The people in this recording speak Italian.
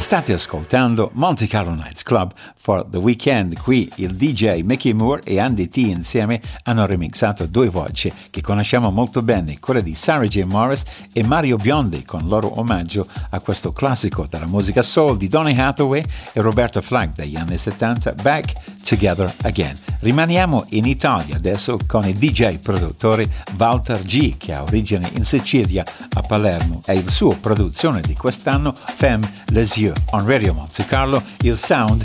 State ascoltando Monte Carlo Nights Club for the Weekend. Qui il DJ Mickey Moore e Andy T insieme hanno remixato due voci che conosciamo molto bene, quella di Sarah J. Morris e Mario Biondi, con loro omaggio a questo classico della musica soul di Donny Hathaway e Roberta Flack degli anni 70, Back Together Again. Rimaniamo in Italia adesso con il DJ produttore Walter G, che ha origine in Sicilia, a Palermo, e il suo produzione di quest'anno, Femme les yeux. On Radio Monte Carlo, il sound